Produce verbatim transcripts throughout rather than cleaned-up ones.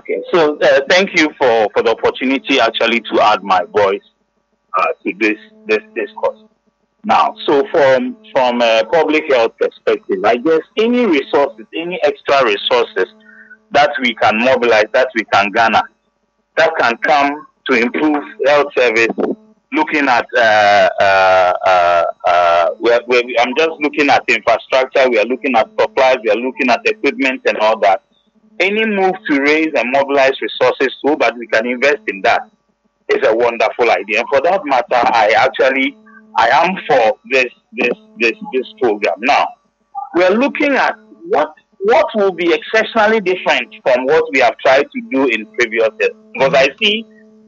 Okay, so uh, thank you for, for the opportunity actually to add my voice uh, to this this discourse. Now, so from from a public health perspective, I guess any resources, any extra resources that we can mobilize, that we can garner, that can come to improve health service. Looking at, uh, uh, uh, uh, we're, we're, I'm just looking at infrastructure. We are looking at supplies. We are looking at equipment and all that. Any move to raise and mobilize resources so that we can invest in that is a wonderful idea. And for that matter, I actually I am for this this this this program. Now we are looking at what what will be exceptionally different from what we have tried to do in previous years. Because I see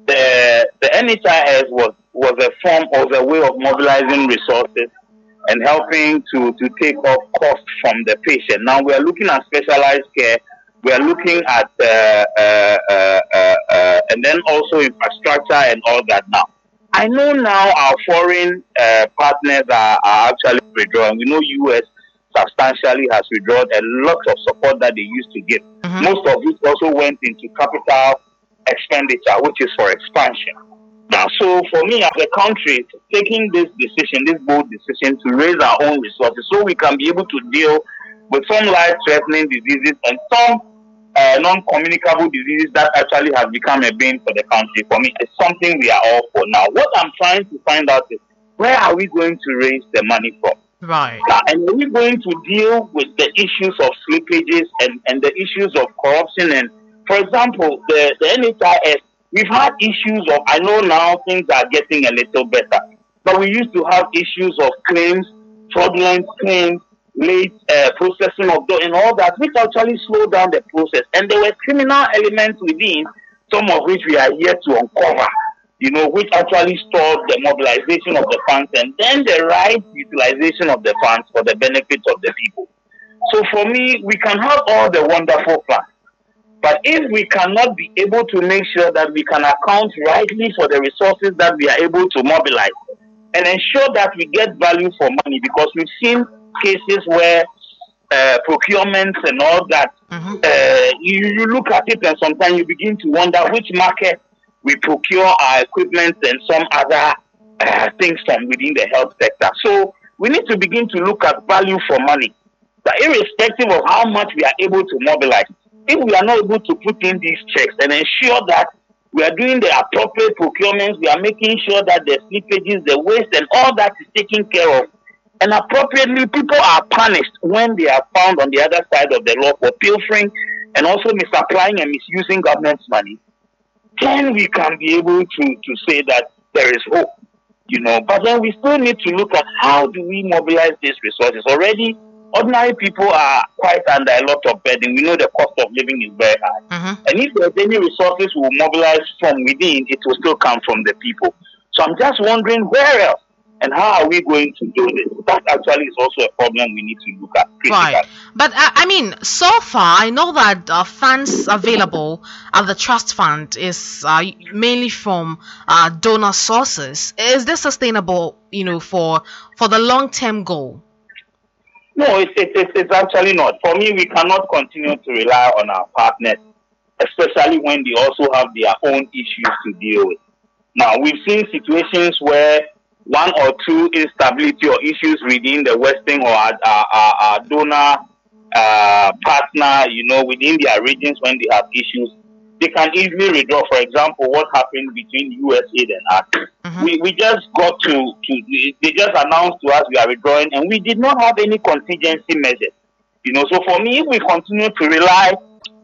the the N H I S was was a form was a way of mobilizing resources and helping to to take off costs from the patient. Now we are looking at specialized care. We are looking at, uh, uh, uh, uh, uh, and then also infrastructure and all that now. I know now our foreign uh, partners are, are actually withdrawing. We know U S substantially has withdrawn a lot of support that they used to give. Mm-hmm. Most of it also went into capital expenditure, which is for expansion. Now, so for me as a country, taking this decision, this bold decision to raise our own resources so we can be able to deal with some life-threatening diseases and some Uh, non-communicable diseases that actually have become a bane for the country. For me, it's something we are all for. Now, what I'm trying to find out is where are we going to raise the money from? Right. Uh, and are we going to deal with the issues of slippages and, and the issues of corruption? And, for example, the, the N H I S, we've had issues of, I know now things are getting a little better, but we used to have issues of claims, fraudulent claims, late uh, processing of the, and all that, which actually slowed down the process. And there were criminal elements within, some of which we are here to uncover, you know, which actually stored the mobilization of the funds and then the right utilization of the funds for the benefit of the people. So for me, we can have all the wonderful plans, but if we cannot be able to make sure that we can account rightly for the resources that we are able to mobilize and ensure that we get value for money, because we've seen cases where uh, procurements and all that, mm-hmm. uh, you, you look at it and sometimes you begin to wonder which market we procure our equipment and some other uh, things from within the health sector. So we need to begin to look at value for money. But irrespective of how much we are able to mobilize, if we are not able to put in these checks and ensure that we are doing the appropriate procurements, we are making sure that the slippages, the waste and all that is taken care of, and appropriately, people are punished when they are found on the other side of the law for pilfering and also misapplying and misusing government's money. Then we can be able to, to say that there is hope, you know. But then we still need to look at how do we mobilize these resources. Already, ordinary people are quite under a lot of burden. We know the cost of living is very high. Mm-hmm. And if there's any resources we will mobilize from within, it will still come from the people. So I'm just wondering where else? And how are we going to do this? That actually is also a problem we need to look at. Critically. Right. But, uh, I mean, so far, I know that uh, funds available at the trust fund is uh, mainly from uh, donor sources. Is this sustainable, you know, for for the long-term goal? No, it's, it's, it's actually not. For me, we cannot continue to rely on our partners, especially when they also have their own issues to deal with. Now, we've seen situations where one or two instability or issues within the Western or our, our, our donor uh, partner, you know, within their regions when they have issues, they can easily withdraw. For example, what happened between U S A and us. Mm-hmm. We we just got to, to, they just announced to us we are withdrawing and we did not have any contingency measures. You know, so for me, if we continue to rely,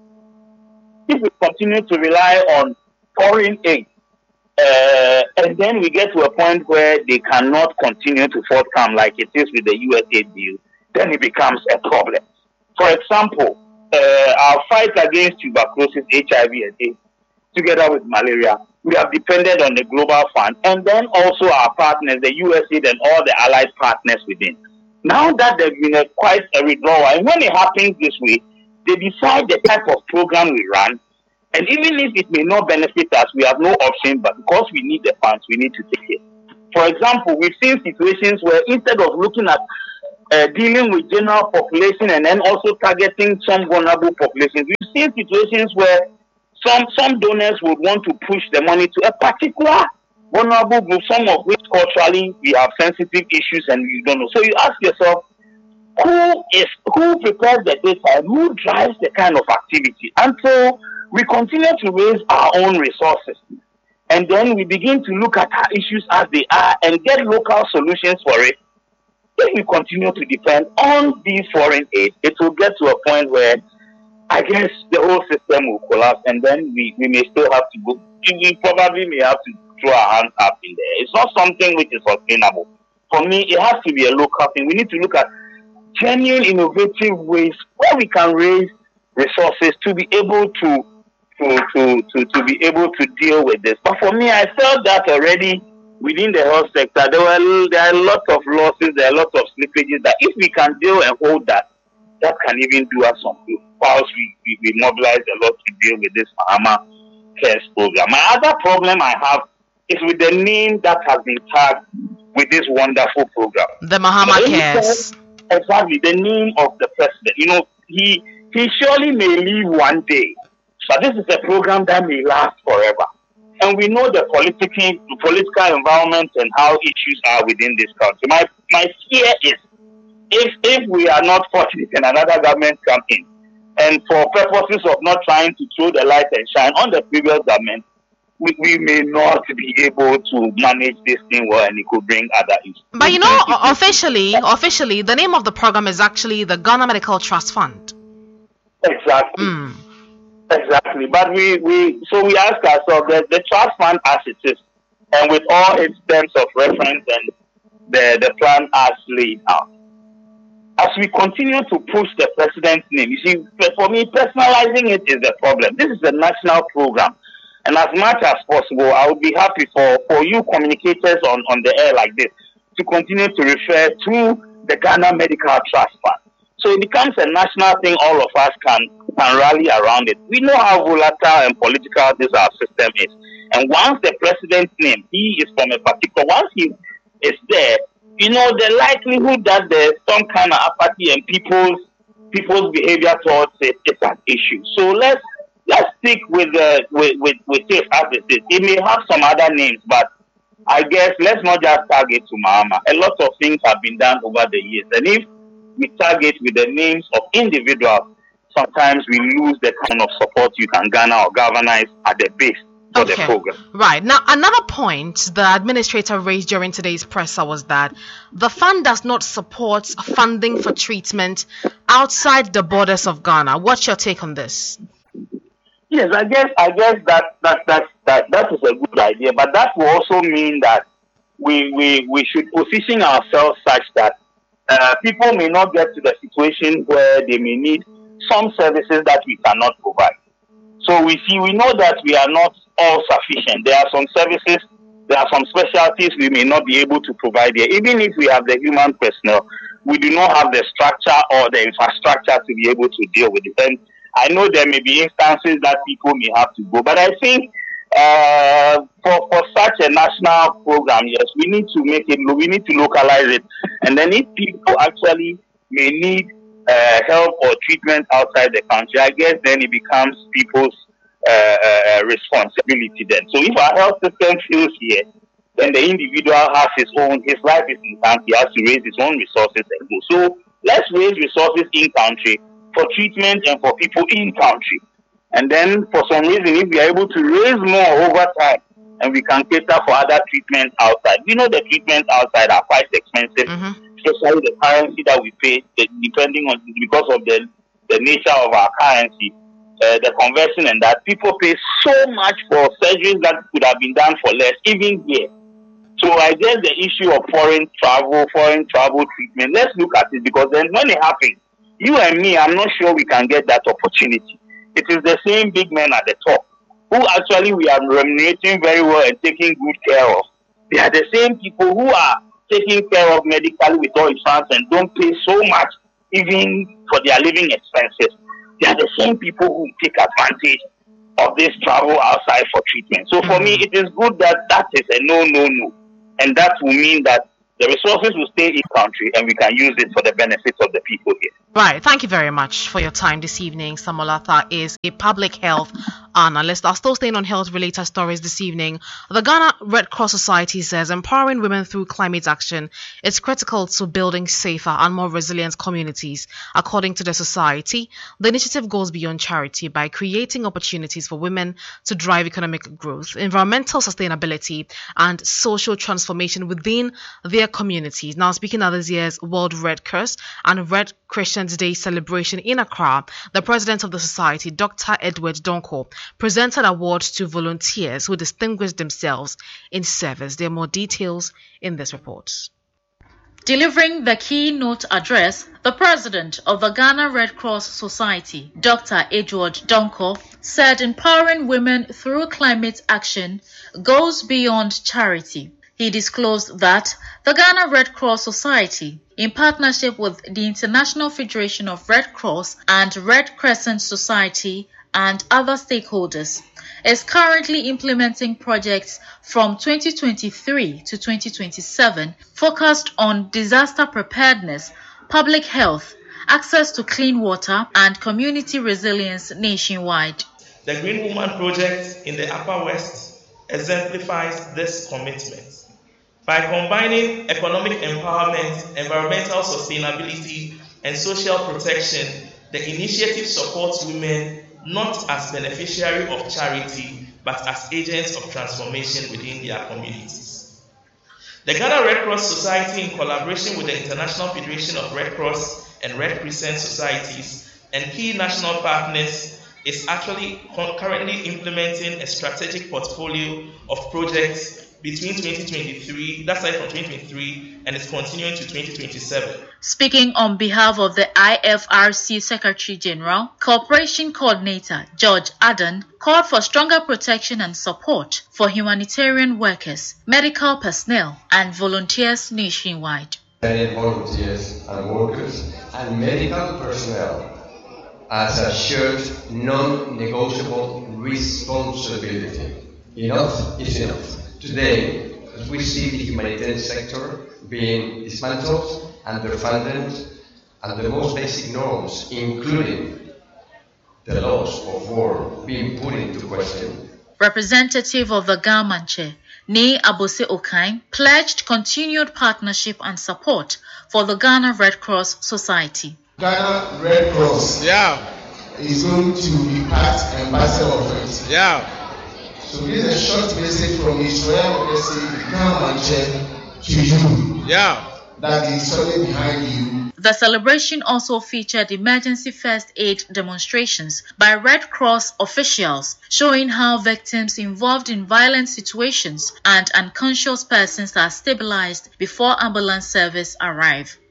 if we continue to rely on foreign aid, Uh, and then we get to a point where they cannot continue to forthcome like it is with the U S A deal, then it becomes a problem. For example, uh, our fight against tuberculosis, H I V and AIDS, together with malaria, we have depended on the Global Fund and then also our partners, the U S A I D and all the allied partners within. Now that there's been a, quite a withdrawal, and when it happens this way, they decide the type of program we run. And even if it may not benefit us, we have no option, but because we need the funds, we need to take it. For example, we've seen situations where instead of looking at uh, dealing with general population and then also targeting some vulnerable populations, we've seen situations where some some donors would want to push the money to a particular vulnerable group, some of which culturally we have sensitive issues and we don't know. So you ask yourself, who is who prepares the data, who drives the kind of activity? Until we continue to raise our own resources, and then we begin to look at our issues as they are and get local solutions for it. If we continue to depend on these foreign aid, it will get to a point where I guess the whole system will collapse, and then we, we may still have to go. We probably may have to throw our hands up in there. It's not something which is sustainable. For me, it has to be a local thing. We need to look at genuine, innovative ways where we can raise resources to be able to to, to, to, to be able to deal with this. But for me, I felt that already within the health sector, there were there are a lot of losses, there are a lot of slippages that if we can deal and hold that, that can even do us some good. Whilst we, we, we mobilize a lot to deal with this Mahama Cares program. My other problem I have is with the name that has been tagged with this wonderful program. The Mahama Cares. Exactly, the name of the president. You know, he he surely may leave one day, but this is a program that may last forever. And we know the political the political environment and how issues are within this country. My my fear is if if we are not fortunate and another government comes in, and for purposes of not trying to throw the light and shine on the previous government, we, we may not be able to manage this thing well, and it could bring other issues. But you know, officially, officially, the name of the program is actually the Ghana Medical Trust Fund. Exactly. Mm. Exactly. But we, we so we ask ourselves that the trust fund as it is, and with all its terms of reference and the, the plan as laid out, as we continue to push the president's name, you see, for me, personalizing it is the problem. This is a national program. And as much as possible, I would be happy for, for you communicators on, on the air like this to continue to refer to the Ghana Medical Trust Fund. So it becomes a national thing, all of us can, can rally around it. We know how volatile and political this our system is. And once the president's name, he is from a particular, once he is there, you know, the likelihood that there's some kind of apathy and people's people's behavior towards it is an issue. So let's let's stick with the with with, with it as it is. It may have some other names, but I guess let's not just target to Mahama. A lot of things have been done over the years, and if we target with the names of individuals, sometimes we lose the kind of support you can garner or galvanize at the base. Okay. The program. Right. Now, another point the administrator raised during today's presser was that the fund does not support funding for treatment outside the borders of Ghana. What's your take on this? Yes, I guess I guess that that that that, that is a good idea, but that will also mean that we we, we should position ourselves such that uh, people may not get to the situation where they may need some services that we cannot provide. So we see, we know that we are not all sufficient. There are some services, there are some specialties we may not be able to provide here. Even if we have the human personnel, we do not have the structure or the infrastructure to be able to deal with it. And I know there may be instances that people may have to go, but I think uh, for, for such a national program, yes, we need to make it, we need to localize it. And then if people actually may need Uh, help or treatment outside the country, I guess then it becomes people's uh, uh, responsibility then. So if our health system fails here, then the individual has his own, his life is in country, he has to raise his own resources and go. So let's raise resources in country for treatment and for people in country. And then for some reason, if we are able to raise more over time and we can cater for other treatments outside, we know the treatments outside are quite expensive. Mm-hmm. Especially the currency that we pay, depending on because of the the nature of our currency, uh, the conversion and that people pay so much for surgeries that could have been done for less, even here. So I guess the issue of foreign travel, foreign travel treatment, let's look at it because then when it happens, you and me, I'm not sure we can get that opportunity. It is the same big men at the top who actually we are remunerating very well and taking good care of. They are the same people who are taking care of medically with all insurance and don't pay so much even for their living expenses. They are the same people who take advantage of this travel outside for treatment. So for me, it is good that that is a no, no, no. And that will mean that the resources will stay in country and we can use it for the benefits of the people here. Right. Thank you very much for your time this evening. Samuel Arthur is a public health analysts are still staying on health-related stories this evening. The Ghana Red Cross Society says empowering women through climate action is critical to building safer and more resilient communities. According to the society, the initiative goes beyond charity by creating opportunities for women to drive economic growth, environmental sustainability, and social transformation within their communities. Now, speaking at this year's World Red Cross and Red Crescent Day celebration in Accra, the president of the society, Doctor Edward Donko, presented awards to volunteers who distinguished themselves in service. There are more details in this report. Delivering the keynote address, the president of the Ghana Red Cross Society, Doctor Edward Donko, said empowering women through climate action goes beyond charity. He disclosed that the Ghana Red Cross Society, in partnership with the International Federation of Red Cross and Red Crescent Society and other stakeholders, is currently implementing projects from twenty twenty-three to twenty twenty-seven focused on disaster preparedness, public health, access to clean water, and community resilience nationwide. The Green Woman Project in the Upper West exemplifies this commitment. By combining economic empowerment, environmental sustainability, and social protection, the initiative supports women not as beneficiaries of charity, but as agents of transformation within their communities. The Ghana Red Cross Society, in collaboration with the International Federation of Red Cross and Red Crescent Societies and key national partners, is actually currently implementing a strategic portfolio of projects between twenty twenty-three, that's like from twenty twenty-three, and it's continuing to twenty twenty-seven. Speaking on behalf of the I F R C Secretary General, Cooperation Coordinator George Adan called for stronger protection and support for humanitarian workers, medical personnel, and volunteers nationwide. Volunteers and workers and medical personnel as a shared, non-negotiable responsibility. Enough is enough. Today, as we see the humanitarian sector being dismantled, underfunded, and the most basic norms, including the laws of war, being put into question. Representative of the Gamanche, Ne Abose Okain, pledged continued partnership and support for the Ghana Red Cross Society. Ghana Red Cross yeah. is going to be part and parcel of it. Yeah. So this is a short message from Israel Embassy, Gamanche, to you. Yeah. That is solid behind you. The celebration also featured emergency first aid demonstrations by Red Cross officials, showing how victims involved in violent situations and unconscious persons are stabilized before ambulance service arrive.